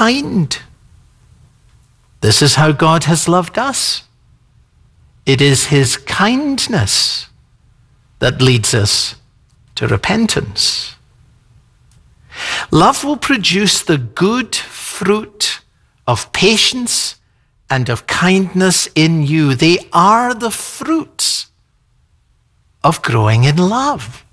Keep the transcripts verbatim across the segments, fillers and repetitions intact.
kind. This is how God has loved us. It is his kindness that leads us to repentance. Love will produce the good fruit of patience and of kindness in you. They are the fruits of growing in love.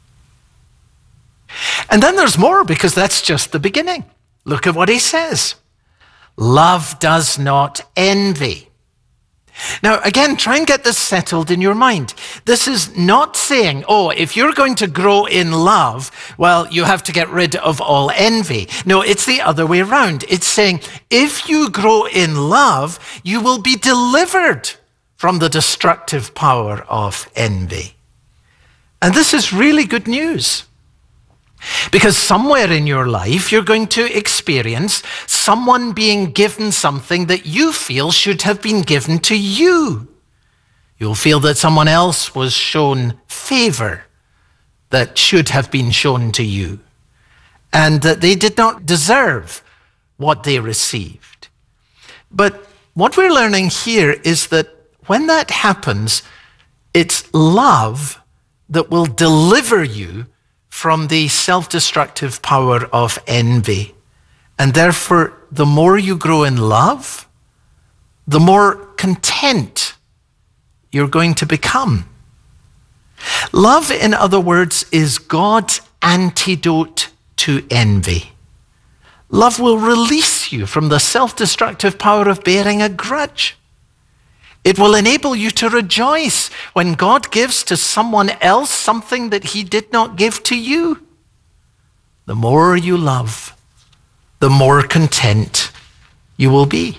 And then there's more, because that's just the beginning. Look at what he says. Love does not envy. Now, again, try and get this settled in your mind. This is not saying, oh, if you're going to grow in love, well, you have to get rid of all envy. No, it's the other way around. It's saying, if you grow in love, you will be delivered from the destructive power of envy. And this is really good news. Because somewhere in your life, you're going to experience someone being given something that you feel should have been given to you. You'll feel that someone else was shown favor that should have been shown to you, and that they did not deserve what they received. But what we're learning here is that when that happens, it's love that will deliver you from the self-destructive power of envy. And therefore, the more you grow in love, the more content you're going to become. Love, in other words, is God's antidote to envy. Love will release you from the self-destructive power of bearing a grudge. It will enable you to rejoice when God gives to someone else something that he did not give to you. The more you love, the more content you will be.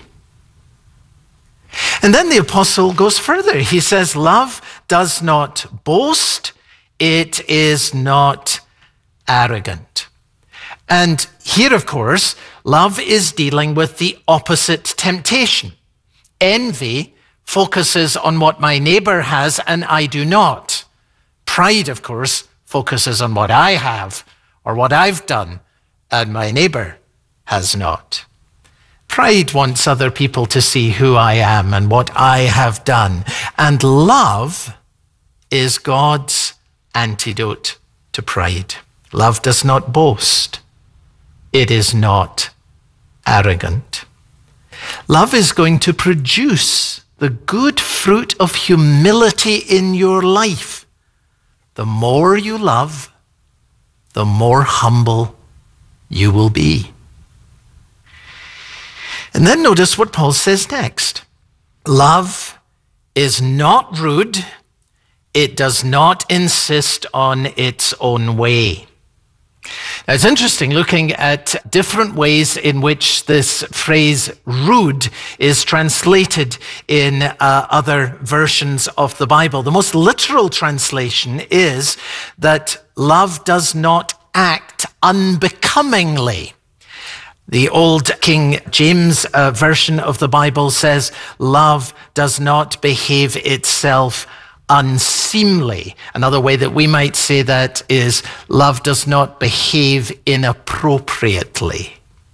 And then the apostle goes further. He says, love does not boast. It is not arrogant. And here, of course, love is dealing with the opposite temptation. Envy focuses on what my neighbor has and I do not. Pride, of course, focuses on what I have or what I've done and my neighbor has not. Pride wants other people to see who I am and what I have done. And love is God's antidote to pride. Love does not boast. It is not arrogant. Love is going to produce the good fruit of humility in your life. The more you love, the more humble you will be. And then notice what Paul says next. Love is not rude. It does not insist on its own way. Now, it's interesting looking at different ways in which this phrase rude is translated in uh, other versions of the Bible. The most literal translation is that love does not act unbecomingly. The old King James uh, version of the Bible says, love does not behave itself unseemly. Another way that we might say that is, love does not behave inappropriately.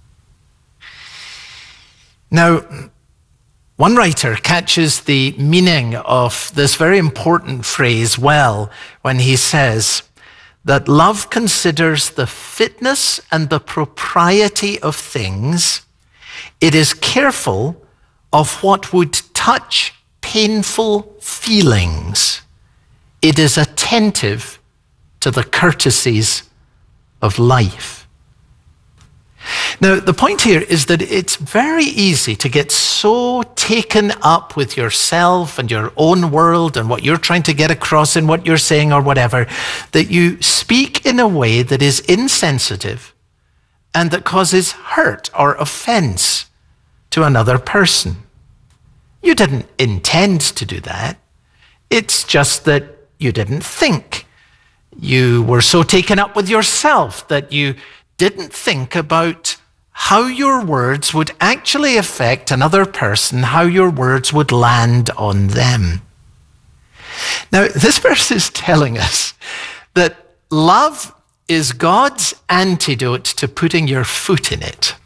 Now, one writer catches the meaning of this very important phrase well when he says that love considers the fitness and the propriety of things. It is careful of what would touch painful feelings. It is attentive to the courtesies of life. Now, the point here is that it's very easy to get so taken up with yourself and your own world and what you're trying to get across in what you're saying or whatever, that you speak in a way that is insensitive and that causes hurt or offense to another person. You didn't intend to do that. It's just that you didn't think. You were so taken up with yourself that you didn't think about how your words would actually affect another person, how your words would land on them. Now, this verse is telling us that love is God's antidote to putting your foot in it.